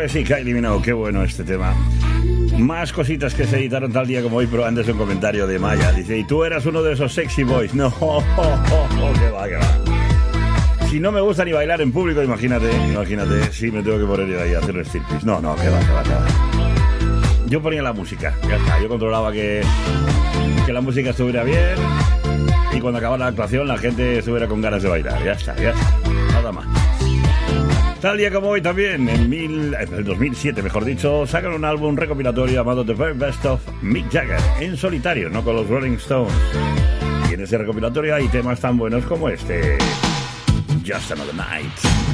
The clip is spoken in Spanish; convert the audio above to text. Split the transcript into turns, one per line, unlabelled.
que sí, Kylie Minogue, qué bueno este tema. Más cositas que se editaron tal día como hoy, pero antes un comentario de Maya. Dice, ¿y tú eras uno de esos sexy boys? No, que va, que va. Si no me gusta ni bailar en público, imagínate, si me tengo que poner yo ahí a hacer un striptease. No, que va. Yo ponía la música, ya está. Yo controlaba que la música estuviera bien y cuando acabara la actuación la gente estuviera con ganas de bailar. Ya está. Nada más. Tal día como hoy también, en el 2007, mejor dicho, sacan un álbum recopilatorio llamado The Very Best of Mick Jagger, en solitario, no con los Rolling Stones. Y en ese recopilatorio hay temas tan buenos como este, Just Another Night.